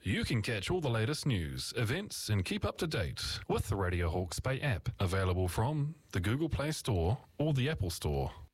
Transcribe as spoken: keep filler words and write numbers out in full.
You can catch all the latest news, events, and keep up to date with the Radio Hawke's Bay app, available from the Google Play Store or the Apple Store.